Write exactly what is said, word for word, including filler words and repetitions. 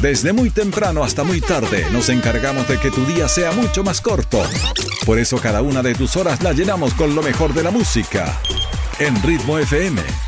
Desde muy temprano hasta muy tarde nos encargamos de que tu día sea mucho más corto. Por eso cada una de tus horas la llenamos con lo mejor de la música. En Ritmo F M,